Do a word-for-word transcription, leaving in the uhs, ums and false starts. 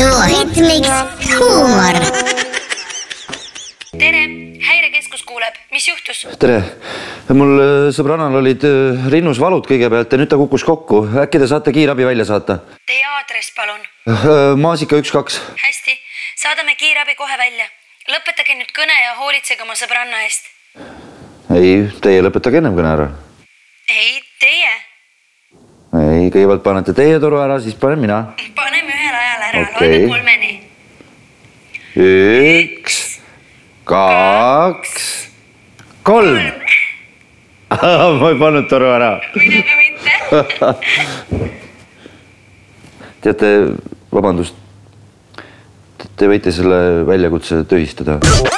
Rütmiks huumor. Tere, häirekeskus kuuleb. Mis juhtus? Tere. Mul sõbrannal olid rinnus valud kõigepealt ja nüüd ta kukkus kokku. Äkki te saate kiirabi välja saata? Teie aadress, palun. Maasika üks kaks. Hästi, saadame kiirabi kohe välja. Lõpetage nüüd kõne ja hoolitsege oma sõbranna eest. Ei, teie lõpetage ennem kõne ära. Ei, teie. Ei, kõigepealt panete teie toru ära, siis panen mina. Paneme ühel ajal ära, Okei. loeme kolmeni. Üks, kaks, kolm. Ma ei pannud toru ära. Muidugi mitte. Teate, vabandust, te võite selle väljakutse tühistada.